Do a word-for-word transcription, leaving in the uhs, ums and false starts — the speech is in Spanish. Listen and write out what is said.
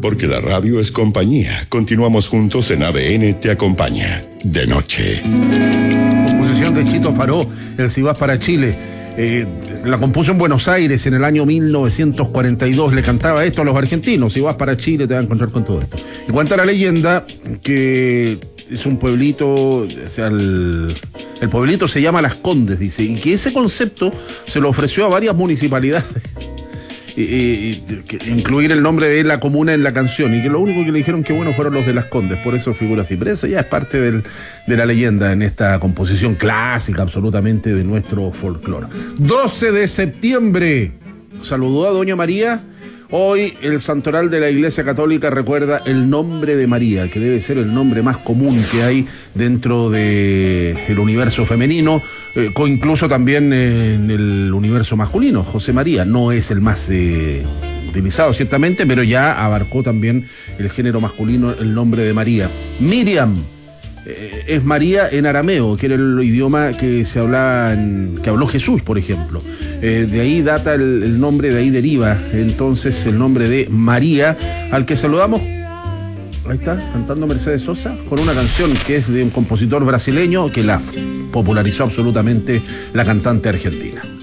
Porque la radio es compañía. Continuamos juntos en A D N Te Acompaña. De noche. Composición de Chito Faró, el Si Vas para Chile. Eh, la compuso en Buenos Aires en el año mil novecientos cuarenta y dos. Le cantaba esto a los argentinos: si vas para Chile te vas a encontrar con todo esto. Y cuenta la leyenda que es un pueblito, o sea, el, el pueblito se llama Las Condes, dice, y que ese concepto se lo ofreció a varias municipalidades. Y, y, y, incluir el nombre de la comuna en la canción, y que lo único que le dijeron que bueno fueron los de Las Condes, por eso figura así. Pero eso ya es parte del, de la leyenda en esta composición clásica absolutamente de nuestro folclore. doce de septiembre, saludó a Doña María. Hoy el santoral de la Iglesia Católica recuerda el nombre de María, que debe ser el nombre más común que hay dentro del universo femenino, eh, o incluso también eh, en el universo masculino. José María no es el más eh, utilizado, ciertamente, pero ya abarcó también el género masculino el nombre de María. Miriam eh, es María en arameo, que era el idioma que se hablaba en, que habló Jesús, por ejemplo. Eh, de ahí data el, el nombre, de ahí deriva entonces el nombre de María, al que saludamos. Ahí está, cantando Mercedes Sosa, con una canción que es de un compositor brasileño que la popularizó absolutamente la cantante argentina.